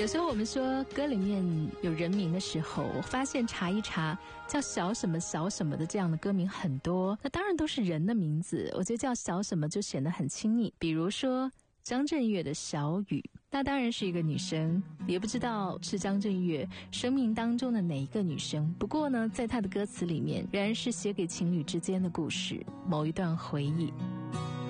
有时候我们说歌里面有人名的时候，我发现查一查叫小什么小什么的这样的歌名很多，那当然都是人的名字，我觉得叫小什么就显得很亲昵。比如说张震岳的小雨，那当然是一个女生，也不知道是张震岳生命当中的哪一个女生，不过呢在她的歌词里面仍然是写给情侣之间的故事，某一段回忆。